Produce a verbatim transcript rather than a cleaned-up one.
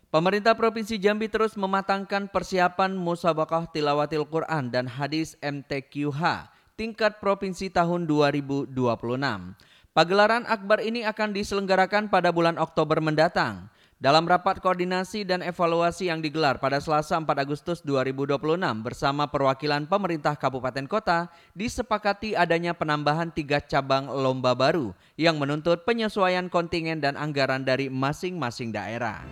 Pemerintah Provinsi Jambi terus mematangkan persiapan Musabaqah Tilawatil Quran dan Hadis M T Q H tingkat provinsi tahun dua ribu dua puluh enam. Pagelaran akbar ini akan diselenggarakan pada bulan Oktober mendatang. Dalam rapat koordinasi dan evaluasi yang digelar pada Selasa empat Agustus dua ribu dua puluh enam bersama perwakilan pemerintah kabupaten kota, disepakati adanya penambahan tiga cabang lomba baru yang menuntut penyesuaian kontingen dan anggaran dari masing-masing daerah.